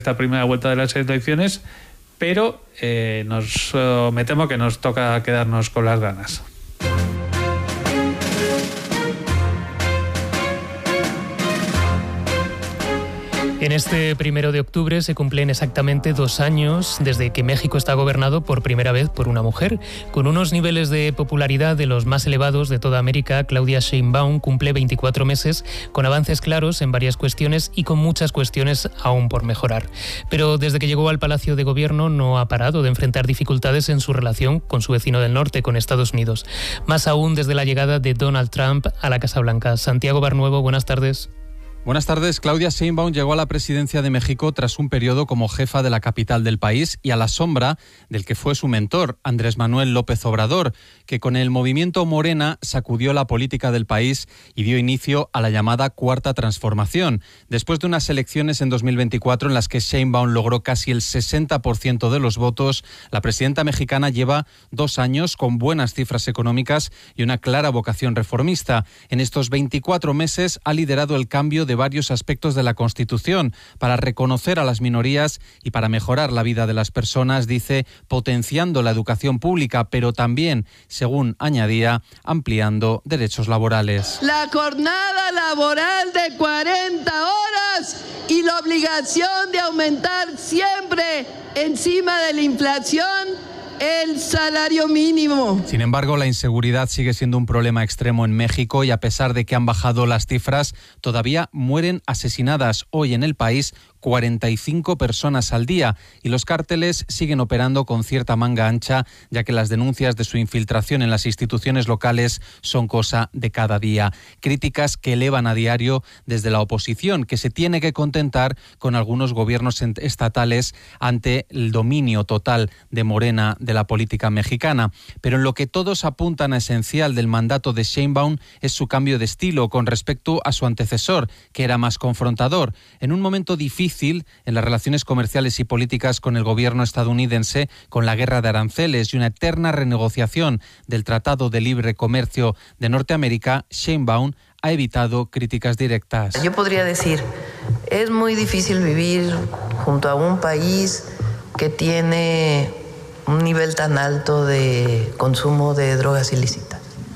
esta primera vuelta de las elecciones, pero me temo que nos toca quedarnos con las ganas. En este 1 de octubre se cumplen exactamente 2 años desde que México está gobernado por primera vez por una mujer. Con unos niveles de popularidad de los más elevados de toda América, Claudia Sheinbaum cumple 24 meses con avances claros en varias cuestiones y con muchas cuestiones aún por mejorar. Pero desde que llegó al Palacio de Gobierno no ha parado de enfrentar dificultades en su relación con su vecino del norte, con Estados Unidos. Más aún desde la llegada de Donald Trump a la Casa Blanca. Santiago Barnuevo, buenas tardes. Buenas tardes. Claudia Sheinbaum llegó a la presidencia de México tras un periodo como jefa de la capital del país y a la sombra del que fue su mentor, Andrés Manuel López Obrador, que con el movimiento Morena sacudió la política del país y dio inicio a la llamada Cuarta Transformación. Después de unas elecciones en 2024 en las que Sheinbaum logró casi el 60% de los votos, la presidenta mexicana lleva 2 años con buenas cifras económicas y una clara vocación reformista. En estos 24 meses ha liderado el cambio de varios aspectos de la Constitución para reconocer a las minorías y para mejorar la vida de las personas, dice, potenciando la educación pública, pero también, según añadía, ampliando derechos laborales. La jornada laboral de 40 horas y la obligación de aumentar siempre encima de la inflación el salario mínimo. Sin embargo, la inseguridad sigue siendo un problema extremo en México y a pesar de que han bajado las cifras, todavía mueren asesinadas hoy en el país 45 personas al día y los cárteles siguen operando con cierta manga ancha, ya que las denuncias de su infiltración en las instituciones locales son cosa de cada día. Críticas que elevan a diario desde la oposición, que se tiene que contentar con algunos gobiernos estatales ante el dominio total de Morena de la política mexicana. Pero en lo que todos apuntan a esencial del mandato de Sheinbaum es su cambio de estilo con respecto a su antecesor, que era más confrontador. En un momento difícil en las relaciones comerciales y políticas con el gobierno estadounidense, con la guerra de aranceles y una eterna renegociación del Tratado de Libre Comercio de Norteamérica, Sheinbaum ha evitado críticas directas. Yo podría decir, es muy difícil vivir junto a un país que tiene un nivel tan alto de consumo de drogas ilícitas.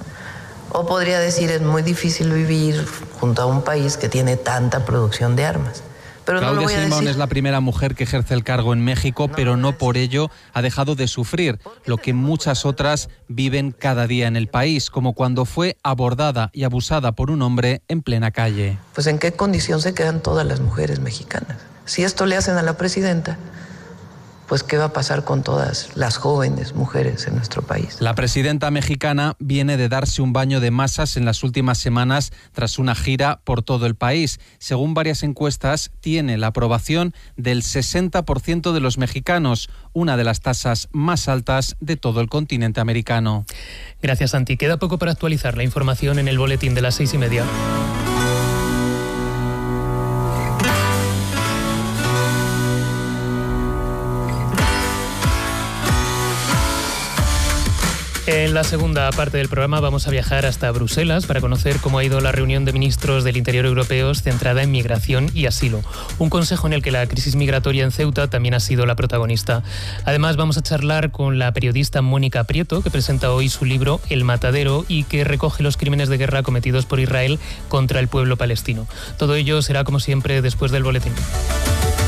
O podría decir, es muy difícil vivir junto a un país que tiene tanta producción de armas. Pero Claudia Sheinbaum es la primera mujer que ejerce el cargo en México, pero no por ello ha dejado de sufrir lo que muchas otras viven cada día en el país, como cuando fue abordada y abusada por un hombre en plena calle. Pues ¿en qué condición se quedan todas las mujeres mexicanas? Si esto le hacen a la presidenta, pues ¿qué va a pasar con todas las jóvenes mujeres en nuestro país? La presidenta mexicana viene de darse un baño de masas en las últimas semanas tras una gira por todo el país. Según varias encuestas, tiene la aprobación del 60% de los mexicanos, una de las tasas más altas de todo el continente americano. Gracias, Santi. Queda poco para actualizar la información en el boletín de las 6:30. En la segunda parte del programa vamos a viajar hasta Bruselas para conocer cómo ha ido la reunión de ministros del Interior europeos centrada en migración y asilo. Un consejo en el que la crisis migratoria en Ceuta también ha sido la protagonista. Además, vamos a charlar con la periodista Mónica Prieto, que presenta hoy su libro El Matadero y que recoge los crímenes de guerra cometidos por Israel contra el pueblo palestino. Todo ello será, como siempre, después del boletín.